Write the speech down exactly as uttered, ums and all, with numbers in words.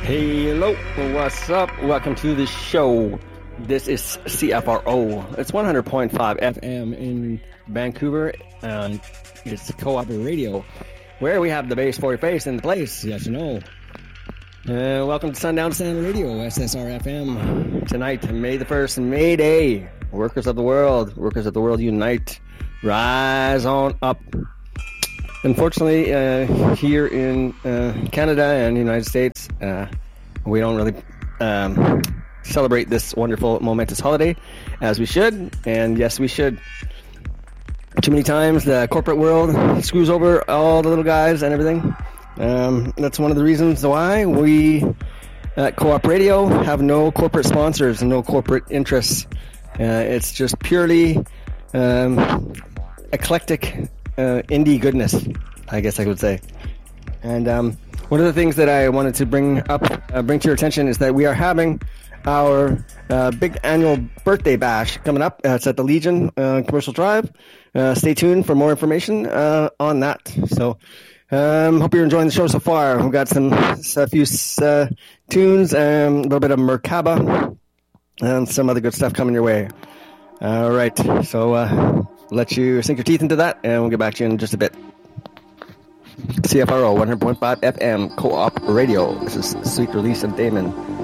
Hello, what's up? Welcome to the show. This is C F R O. It's one hundred point five F M in Vancouver, and it's Co-op Radio, where we have the base for your face in the place, yes you know. Uh, welcome to Sundown Sound Radio, S S R F M. Tonight, May the first, May Day. Workers of the world, workers of the world unite. Rise on up. Unfortunately, uh, here in uh, Canada and the United States, uh, we don't really um, celebrate this wonderful, momentous holiday as we should. And yes, we should. Too many times the corporate world screws over all the little guys and everything. Um, that's one of the reasons why we at Co-op Radio have no corporate sponsors and no corporate interests. Uh, it's just purely um, eclectic Uh, indie goodness, I guess I would say. And um, one of the things that I wanted to bring up, uh, bring to your attention is that we are having our uh, big annual birthday bash coming up. Uh, it's at the Legion uh, Commercial Drive. Uh, stay tuned for more information uh, on that. So, um, hope you're enjoying the show so far. We've got some a few uh, tunes, and a little bit of Merkaba, and some other good stuff coming your way. All right, so. Uh, Let you sink your teeth into that, and we'll get back to you in just a bit. C F R O one hundred point five F M Co-op Radio. This is Sweet Release of Damon.